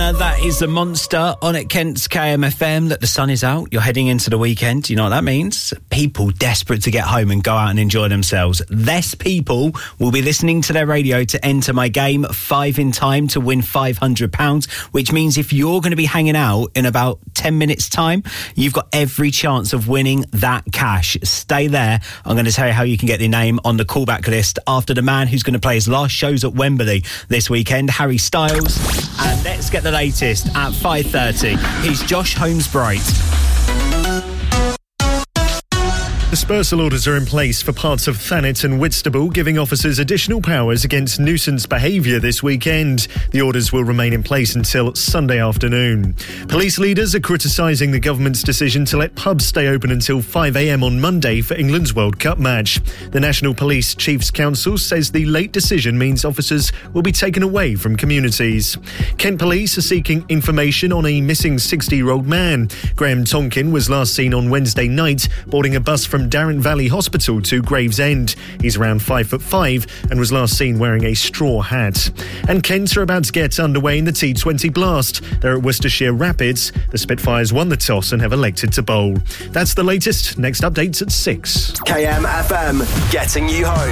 Rihanna, that is the monster on at Kent's KMFM. That the sun is out, you're heading into the weekend. You know what that means? People desperate to get home and go out and enjoy themselves. Less people will be listening to their radio to enter my game 5 in time to win £500, which means if you're going to be hanging out in about 10 minutes time, you've got every chance of winning that cash. Stay there. I'm going to tell you how you can get your name on the callback list after the man who's going to play his last shows at Wembley this weekend, Harry Styles. And let's get the latest at 5:30. Here's Josh Holmes-Bright. Dispersal orders are in place for parts of Thanet and Whitstable, giving officers additional powers against nuisance behaviour this weekend. The orders will remain in place until Sunday afternoon. Police leaders are criticising the government's decision to let pubs stay open until 5 a.m. on Monday for England's World Cup match. The National Police Chiefs Council says the late decision means officers will be taken away from communities. Kent Police are seeking information on a missing 60-year-old man. Graham Tonkin was last seen on Wednesday night boarding a bus from Darren Valley Hospital to Gravesend. He's around 5'5" and was last seen wearing a straw hat. And Kent are about to get underway in the T20 Blast. They're at Worcestershire Rapids. The Spitfires won the toss and have elected to bowl. That's the latest. Next updates at 6. KMFM, getting you home.